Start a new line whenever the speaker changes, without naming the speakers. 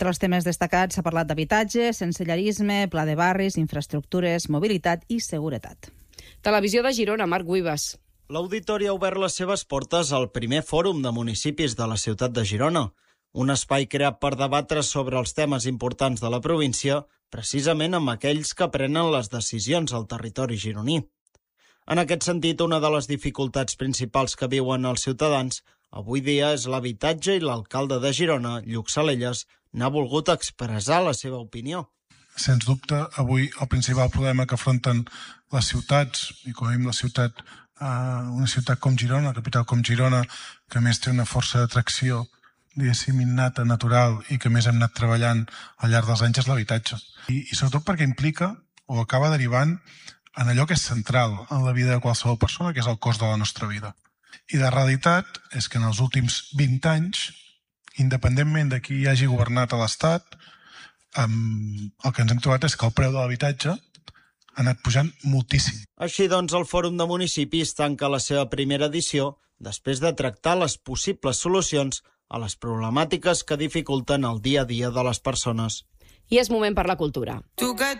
Entre els temes destacats s'ha parlat d'habitatge, sensellarisme, pla de barris, infraestructures, mobilitat i seguretat.
Televisió de Girona, Marc Güibas.
L'Auditori ha obert les seves portes al primer fòrum de municipis de la ciutat de Girona, un espai creat per debatre sobre els temes importants de la província, precisament amb aquells que prenen les decisions al territori gironí. En aquest sentit, una de les dificultats principals que viuen els ciutadans avui dia és l'habitatge i l'alcalde de Girona, Lluc Salelles, n'ha volgut expressar la seva opinió.
Sens dubte, avui el principal problema que afronten les ciutats, i com a mínim una ciutat com Girona, la capital com Girona, que a més té una força d'atracció, diguéssim, innata, natural, i que més hem anat treballant al llarg dels anys, és l'habitatge. I sobretot perquè implica, o acaba derivant, en allò que és central en la vida de qualsevol persona, que és el cost de la nostra vida. I la realitat és que en els últims 20 anys, independentment de qui hagi governat a l'Estat, el que ens hem trobat és que el preu de l'habitatge ha anat pujant moltíssim.
Així doncs, el Fòrum de Municipis tanca la seva primera edició després de tractar les possibles solucions a les problemàtiques que dificulten el dia a dia de les persones.
I és moment per la cultura.
Tu que